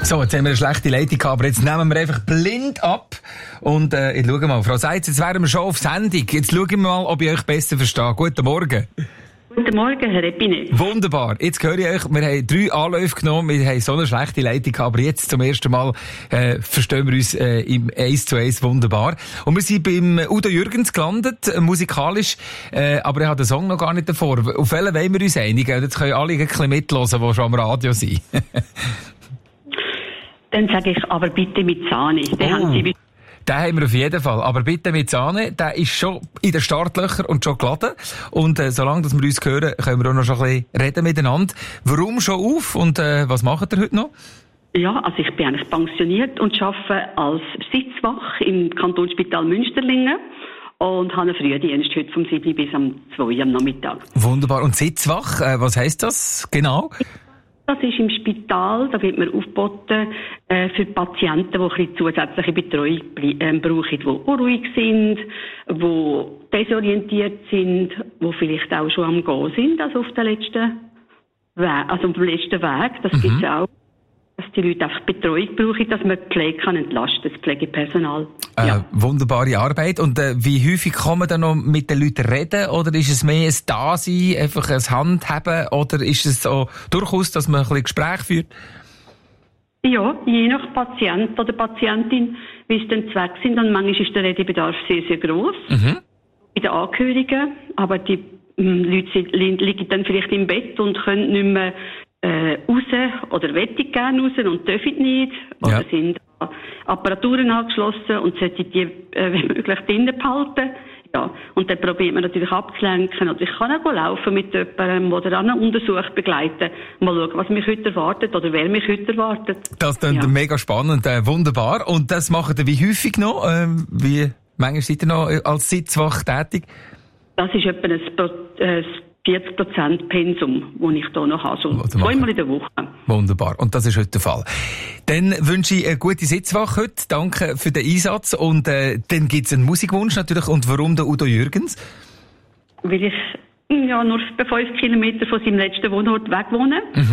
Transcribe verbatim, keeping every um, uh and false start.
So, jetzt haben wir eine schlechte Leitung gehabt, aber jetzt nehmen wir einfach blind ab. Und äh, jetzt schauen wir mal, Frau Seitz, jetzt wären wir schon auf Sendung. Jetzt schauen wir mal, ob ich euch besser verstehe. Guten Morgen. Guten Morgen, Herr Epine. Wunderbar. Jetzt höre ich euch, wir haben drei Anläufe genommen, wir haben so eine schlechte Leitung gehabt, aber jetzt zum ersten Mal äh, verstehen wir uns äh, im eins zu eins wunderbar. Und wir sind beim Udo Jürgens gelandet, äh, musikalisch, äh, aber er hat den Song noch gar nicht davor. Auf welchen wollen wir uns einigen? Jetzt können alle ein bisschen mithören, die schon am Radio sind. Dann sage ich, aber bitte mit Sahne. Den oh. haben Sie Den haben wir auf jeden Fall. Aber bitte mit Sahne, der ist schon in den Startlöchern und schon geladen. Und äh, solange dass wir uns hören, können wir auch noch schon ein bisschen reden miteinander. Warum schon auf und äh, was macht ihr heute noch? Ja, also ich bin eigentlich pensioniert und arbeite als Sitzwach im Kantonsspital Münsterlingen und habe einen Frühdienst heute vom sieben bis am zwei am Nachmittag. Wunderbar. Und Sitzwach, äh, was heisst das genau? Das ist im Spital, da wird man aufgeboten äh, für Patienten, die ein bisschen zusätzliche Betreuung äh, brauchen, die unruhig sind, die desorientiert sind, die vielleicht auch schon am Gehen sind, also auf der letzten Weg, also auf dem letzten Weg. Das mhm. gibt es auch, dass die Leute einfach Betreuung brauchen, dass man die Pflege kann entlasten, das Pflegepersonal. Äh, ja. Wunderbare Arbeit. Und äh, wie häufig kann man dann noch mit den Leuten reden? Oder ist es mehr ein Dasein, einfach ein Handheben? Oder ist es so durchaus, dass man ein bisschen Gespräch führt? Ja, je nach Patient oder Patientin, wie es den Zweck sind. Und manchmal ist der Redebedarf sehr, sehr gross. Mhm. Bei den Angehörigen. Aber die ähm, Leute sind, liegen dann vielleicht im Bett und können nicht mehr äh, raus oder wollen gerne raus und dürfen nicht. Oder ja. sind Apparaturen angeschlossen und sollten die, äh, wenn möglich, drinnen behalten. Ja. Und dann probiert man natürlich abzulenken. Oder ich kann auch laufen mit jemandem, der dann einen Untersuch begleiten. Mal schauen, was mich heute erwartet oder wer mich heute erwartet. Das klingt ja. mega spannend, äh, wunderbar. Und das macht ihr wie häufig noch? Ähm, wie manchmal seid ihr noch als Sitzwach tätig? Das ist etwa ein, ein vierzig Prozent Pensum, das ich hier noch habe. So zweimal in der Woche. Wunderbar. Und das ist heute der Fall. Dann wünsche ich eine gute Sitzwache heute. Danke für den Einsatz. Und äh, dann gibt es einen Musikwunsch natürlich. Und warum der Udo Jürgens? Weil ich ja nur fünf Kilometer von seinem letzten Wohnort weg wohne. Mhm.